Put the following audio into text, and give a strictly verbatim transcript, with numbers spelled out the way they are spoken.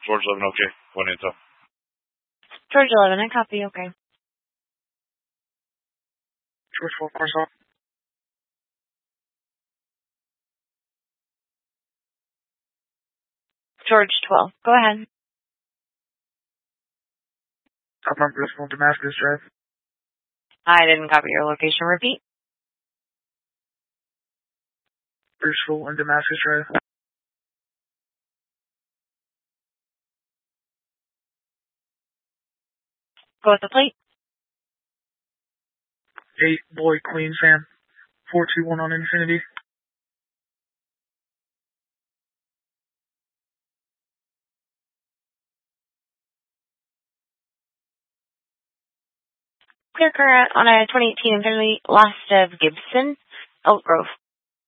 George eleven, okay. One intel. George eleven, I copy, okay. George twelve, Marcel. George twelve, go ahead. Top on Bristol, Damascus Drive. I didn't copy your location. Repeat. Bristol and Damascus Drive. Go with the plate. eight, Boy, Queen, Sam. four two one on Infinity. Clear current on a twenty eighteen Infinity, last of Gibson, Elk Grove.